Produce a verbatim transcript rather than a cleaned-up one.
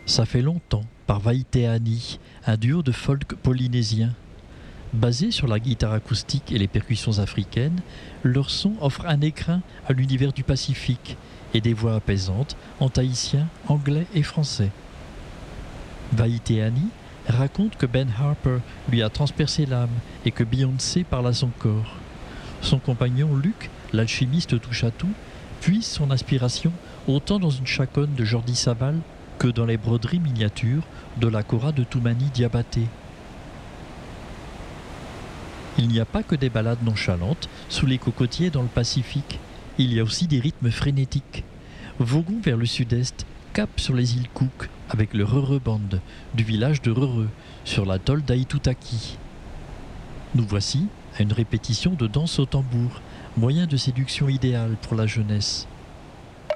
Ça fait longtemps, par Vaïtéani, un duo de folk polynésien. Basé sur la guitare acoustique et les percussions africaines, leur son offre un écrin à l'univers du Pacifique et des voix apaisantes en tahitien, anglais et français. Vaïtéani raconte que Ben Harper lui a transpercé l'âme et que Beyoncé parle à son corps. Son compagnon Luc, l'alchimiste touche-à-tout, puise son inspiration autant dans une chaconne de Jordi Savall que dans les broderies miniatures de la Cora de Toumani Diabaté. Il n'y a pas que des ballades nonchalantes sous les cocotiers dans le Pacifique, il y a aussi des rythmes frénétiques. Voguons vers le sud-est, cap sur les îles Cook avec le Rere Band du village de Rere sur l'atoll d'Aitutaki. Nous voici à une répétition de danse au tambour, moyen de séduction idéal pour la jeunesse.